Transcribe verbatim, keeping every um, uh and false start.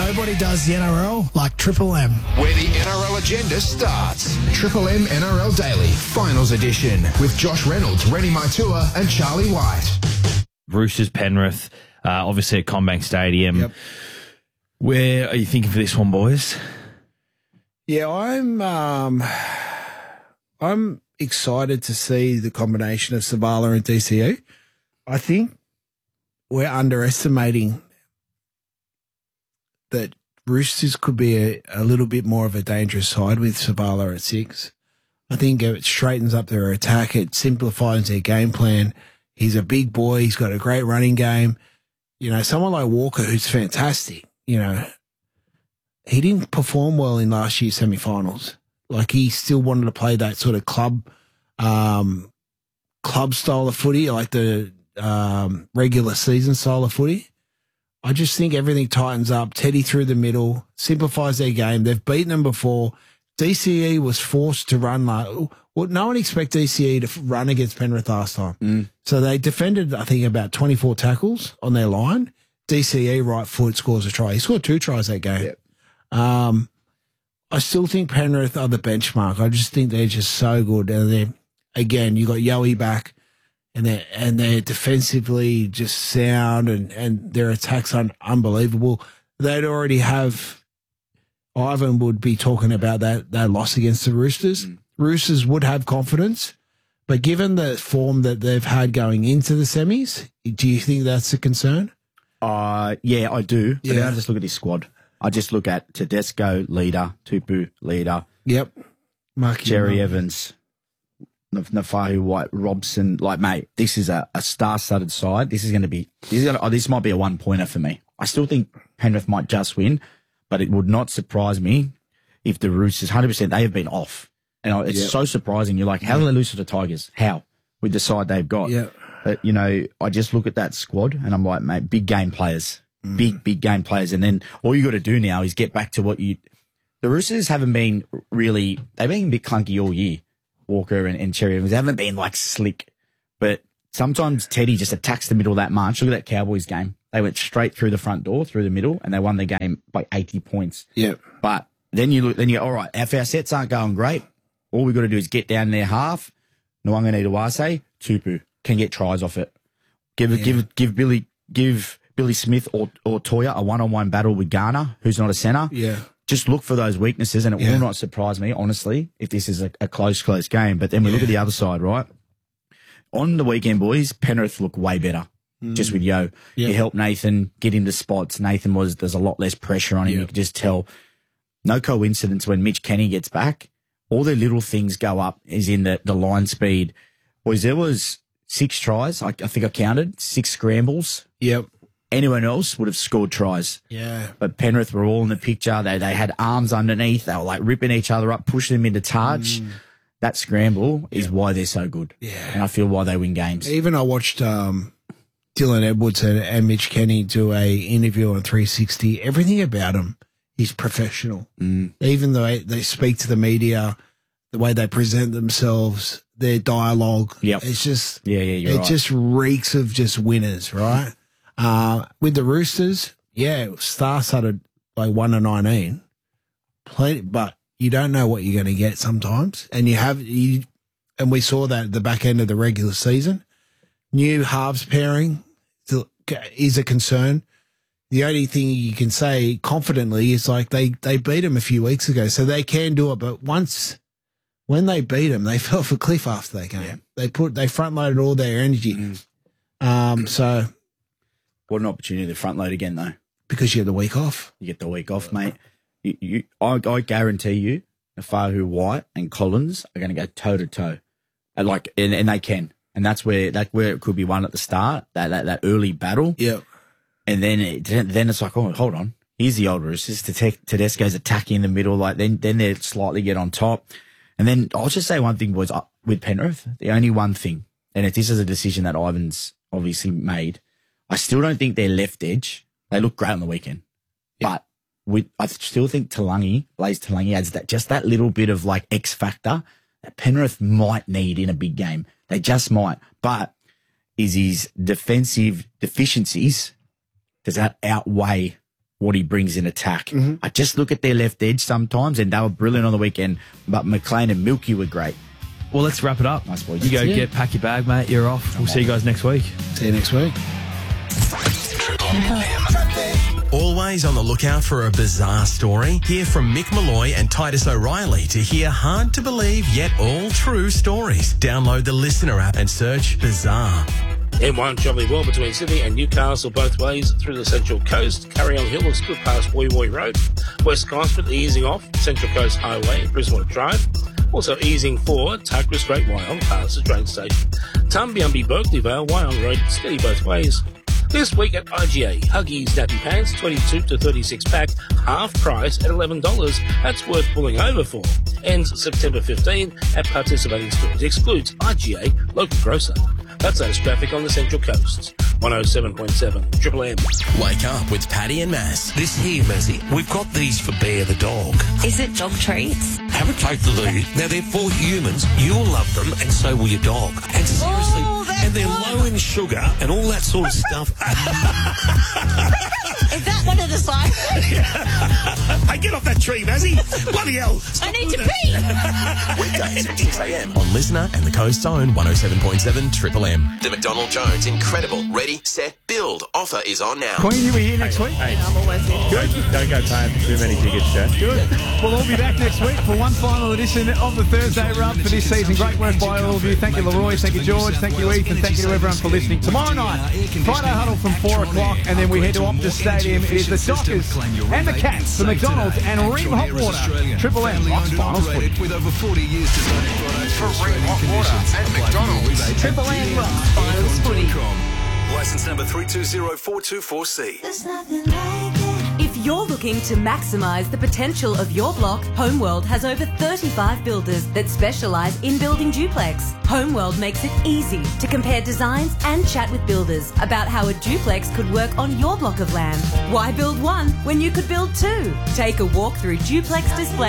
Nobody does the N R L like Triple M. Where the N R L agenda starts. Triple M N R L Daily, Finals Edition, with Josh Reynolds, Rennie Maitua and Charlie White. Roosters, Penrith, uh, obviously at CommBank Stadium. Yep. Where are you thinking for this one, boys? Yeah, I'm um, I'm excited to see the combination of Savala and D C E. I think we're underestimating that Roosters could be a, a little bit more of a dangerous side with Savala at six. I think it straightens up their attack. It simplifies their game plan. He's a big boy. He's got a great running game. You know, someone like Walker, who's fantastic, you know, he didn't perform well in last year's semi-finals. Like, he still wanted to play that sort of club, um, club style of footy, like the um, regular season style of footy. I just think everything tightens up. Teddy through the middle, simplifies their game. They've beaten them before. D C E was forced to run like, well, no one expected D C E to run against Penrith last time. Mm. So they defended, I think, about twenty-four tackles on their line. D C E right foot scores a try. He scored two tries that game. Yep. Um, I still think Penrith are the benchmark. I just think they're just so good. And then again, you got Yowie back, and they're and they're defensively just sound, and, and their attacks are unbelievable. They'd already have. Ivan would be talking about that that loss against the Roosters. Mm. Roosters would have confidence, but given the form that they've had going into the semis, do you think that's a concern? Uh, yeah, I do. But Yeah. then I just look at his squad. I just look at Tedesco, leader, Tupu, leader, Yep. Marky Jerry Mark. Evans, N- Nafahu White, Robson. Like, mate, this is a, a star-studded side. This is going to be, this, is gonna, oh, this might be a one-pointer for me. I still think Penrith might just win, but it would not surprise me if the Roosters, one hundred percent, they have been off. And it's Yep. so surprising. You're like, how do they lose to the Tigers? How? With the side they've got. Yeah. But, you know, I just look at that squad and I'm like, mate, big game players. Big, big game players. And then all you got to do now is get back to what you... The Roosters haven't been really... They've been a bit clunky all year, Walker and, and Cherry Evans. They haven't been, like, slick. But sometimes Teddy just attacks the middle that much. Look at that Cowboys game. They went straight through the front door, through the middle, and they won the game by eighty points. Yeah. But then you look, then you're, all right, if our sets aren't going great, all we've got to do is get down their half. Nwanga Nidoase, Tupu can get tries off it. Give Yeah. give give Billy give Billy Smith or or Toya a one on one battle with Garner, who's not a centre. Yeah. Just look for those weaknesses, and it Yeah. will not surprise me, honestly, if this is a, a close, close game. But then we look Yeah. at the other side, right? On the weekend, boys, Penrith look way better. Just with Yo. Yeah. You help Nathan get into spots. Nathan was, there's a lot less pressure on him. Yeah. You could just tell. No coincidence when Mitch Kenny gets back, all the little things go up is in the, the line speed. Boys, there was six tries. I, I think I counted six scrambles. Yep. Anyone else would have scored tries. Yeah. But Penrith were all in the picture. They they had arms underneath. They were like ripping each other up, pushing them into touch. That scramble is why they're so good. Yeah. And I feel why they win games. Even I watched um, Dylan Edwards and, and Mitch Kenny do a interview on three sixty. Everything about him, he's professional. Mm. Even though they, they speak to the media, the way they present themselves, their dialogue, Yep. it's just Yeah, yeah, you're it right. just reeks of just winners, right? uh, with the Roosters, yeah, star started like one to nineteen, plenty, but you don't know what you're going to get sometimes, and you have you, and we saw that at the back end of the regular season. New halves pairing is a concern. The only thing you can say confidently is like they, they beat them a few weeks ago, so they can do it. But once, when they beat them, they fell off a cliff after that game. Yeah. They put they front loaded all their energy. Mm. Um, so What an opportunity to front load again, though. because you had the week off, You get the week off, mate. You, you, I, I guarantee you, Nafahu White and Collins are going to go toe to toe, and like, and, and they can, and that's where that where it could be won at the start, that that, that early battle, yeah, and then it, then it's like, oh, hold on, here's the old Roosters. Tedesco's attacking in the middle, like then then they slightly get on top, and then I'll just say one thing, boys, with Penrith, the only one thing, and if this is a decision that Ivan's obviously made, I still don't think their left edge. They look great on the weekend, but with, I still think Talangi, Blaze Talangi adds that just that little bit of like X factor that Penrith might need in a big game. They just might. But is his defensive deficiencies, does that outweigh what he brings in attack. Mm-hmm. I just look at their left edge sometimes, and they were brilliant on the weekend, but McLean and Milky were great. Well, let's wrap it up. Nice boys. You go Yeah. get, pack your bag, mate. You're off. We'll see you guys next week. See you next week. Always on the lookout for a bizarre story? Hear from Mick Malloy and Titus O'Reilly to hear hard to believe yet all true stories. Download the Listener app and search Bizarre. M one travelling well between Sydney and Newcastle both ways through the Central Coast. Carry on Hill looks good past Woy Woy Road. West Gosford easing off Central Coast Highway, Brisbane Drive. Also easing forward, Tuckers Great Wyong past the train station. Tumbiumbi Berkeley Vale, Wyong Road, steady both ways. This week at I G A, Huggies Nappy Pants, twenty-two to thirty-six pack, half price at eleven dollars. That's worth pulling over for. Ends September fifteenth at participating stores. Excludes I G A, local grocer. That's those traffic on the Central Coast. one oh seven point seven, Triple M. Wake up with Paddy and Mass. This here, Mazzy, we've got these for Bear the dog. Is it dog treats? Have a taste of these. Now, they're for humans. You'll love them, and so will your dog. And seriously, Oh, they're and they're good. low in sugar and all that sort of stuff. Is that one of the signs? Hey, get off that tree, Mazzy. Bloody hell. I need to pee. Weekdays at six a.m. on Listener and the Coast's own one oh seven point seven Triple M. The McDonald Jones Incredible Ready, Set, Build offer is on now. Queen, you be here next week? I'm always in. Good. Don't go paying for too many tickets, Jack. Good. We'll all be back next week for one final edition of the Thursday Rub for this season. Great work by all of you. Thank you, Leroy. Thank you, George. Thank you, Ethan. Thank you to everyone for listening. Tomorrow night, Friday Huddle from four o'clock, and then we head to Optus Stadium. It is the Dockers and the Cats, the McDonald's and Ream Hot Water. Triple M, Lock's Finals footy. With over forty years designing products for Ream Hot Water and McDonald's. Triple M Lock's Finals footy. License number three two zero four two four C. If you're looking to maximise the potential of your block, Homeworld has over thirty-five builders that specialise in building duplex. Homeworld makes it easy to compare designs and chat with builders about how a duplex could work on your block of land. Why build one when you could build two? Take a walk through duplex display